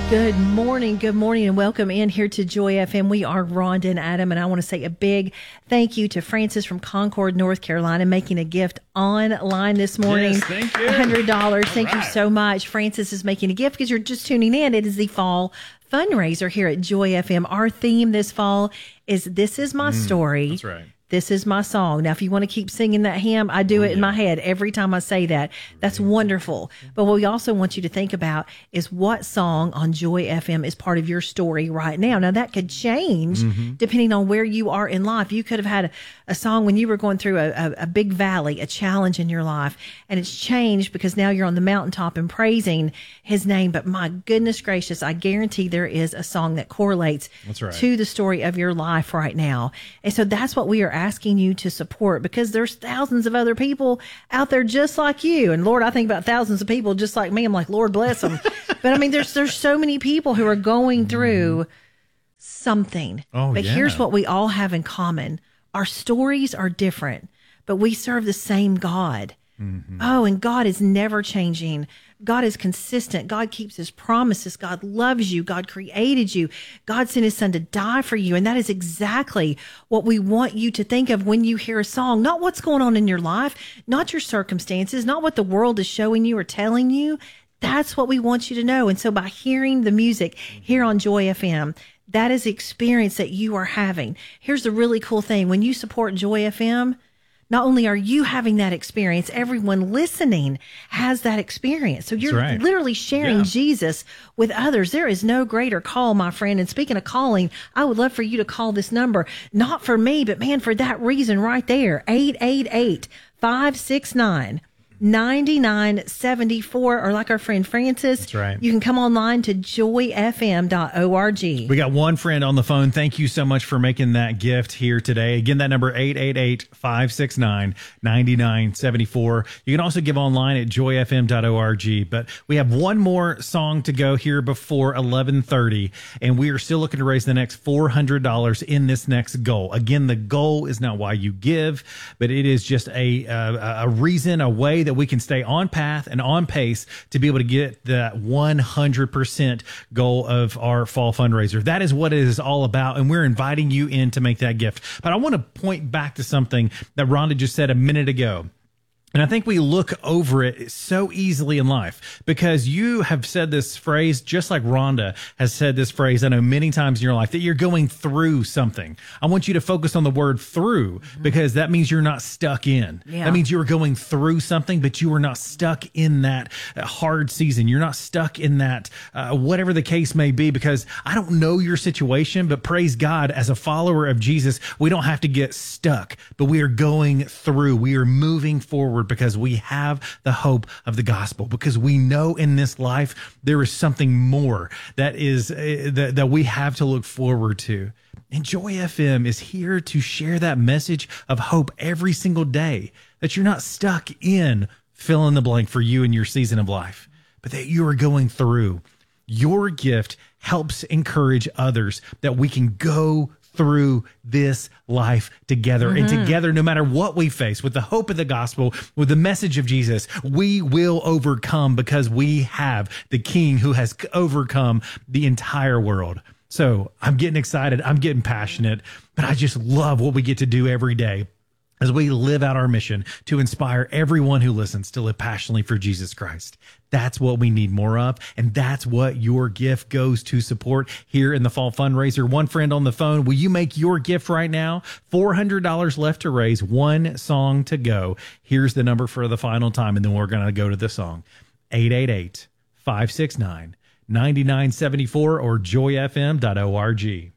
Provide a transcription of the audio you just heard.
Good morning, and welcome in here to Joy FM. We are Rhonda and Adam, and I want to say a big thank you to Francis from Concord, North Carolina, making a gift online this morning. Yes, thank you. $100. Thank you so much. Francis is making a gift because you're just tuning in. It is the fall fundraiser here at Joy FM. Our theme this fall is This Is My Story. That's right. This is my song. Now, if you want to keep singing that hymn, I do it in my head every time I say that. That's wonderful. But what we also want you to think about is what song on Joy FM is part of your story right now. Now, that could change depending on where you are in life. You could have had a song when you were going through a big valley, a challenge in your life, and it's changed because now you're on the mountaintop and praising his name. But my goodness gracious, I guarantee there is a song that correlates to the story of your life right now. And so that's what we are asking you to support, because there's thousands of other people out there just like you. And Lord, I think about thousands of people just like me. I'm like, Lord bless them. But I mean, there's so many people who are going through something. But here's what we all have in common. Our stories are different, but we serve the same God. Oh, and God is never changing. God is consistent. God keeps his promises. God loves you. God created you. God sent his son to die for you. And that is exactly what we want you to think of when you hear a song. Not what's going on in your life, not your circumstances, not what the world is showing you or telling you. That's what we want you to know. And so by hearing the music here on Joy FM, that is the experience that you are having. Here's the really cool thing. When you support Joy FM, not only are you having that experience, everyone listening has that experience. So you're literally sharing Jesus with others. There is no greater call, my friend. And speaking of calling, I would love for you to call this number, not for me, but man, for that reason right there, 888-569-9974, or like our friend Francis, you can come online to joyfm.org. We got one friend on the phone. Thank you so much for making that gift here today. Again, that number 888-569-9974. You can also give online at joyfm.org. But we have one more song to go here before 11:30, and we are still looking to raise the next $400 in this next goal. Again, the goal is not why you give, but it is just a reason, a way that we can stay on path and on pace to be able to get that 100% goal of our fall fundraiser. That is what it is all about, and we're inviting you in to make that gift. But I want to point back to something that Rhonda just said a minute ago. And I think we look over it so easily in life, because you have said this phrase, just like Rhonda has said this phrase, I know, many times in your life, that you're going through something. I want you to focus on the word through, because that means you're not stuck in. That means you are going through something, but you are not stuck in that hard season. You're not stuck in that, whatever the case may be, because I don't know your situation, but praise God, as a follower of Jesus, we don't have to get stuck, but we are going through. We are moving forward, because we have the hope of the gospel, because we know in this life there is something more that is that we have to look forward to. And Joy FM is here to share that message of hope every single day, that you're not stuck in fill in the blank for you in your season of life, but that you are going through. Your gift helps encourage others that we can go through this life together. And together, no matter what we face, with the hope of the gospel, with the message of Jesus, we will overcome, because we have the King who has overcome the entire world. So I'm getting excited. I'm getting passionate, but I just love what we get to do every day as we live out our mission to inspire everyone who listens to live passionately for Jesus Christ. That's what we need more of, and that's what your gift goes to support here in the fall fundraiser. One friend on the phone, will you make your gift right now? $400 left to raise, one song to go. Here's the number for the final time, and then we're going to go to the song. 888-569-9974 or joyfm.org.